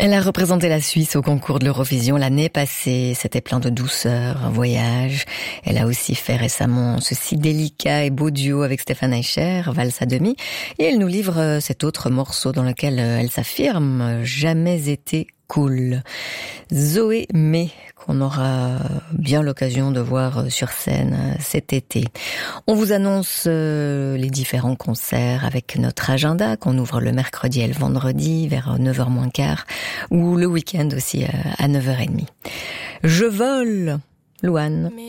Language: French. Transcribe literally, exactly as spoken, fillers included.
Elle a représenté la Suisse au concours de l'Eurovision l'année passée. C'était plein de douceur, un voyage. Elle a aussi fait récemment ce si délicat et beau duo avec Stéphane Eicher, Valse à demi. Et elle nous livre cet autre morceau dans lequel elle s'affirme « Jamais été cool ». Zoé May, qu'on aura bien l'occasion de voir sur scène cet été. On vous annonce les différents concerts avec notre agenda qu'on ouvre le mercredi et le vendredi vers neuf heures moins quart ou le week-end aussi à neuf heures trente. Je vole, Louane.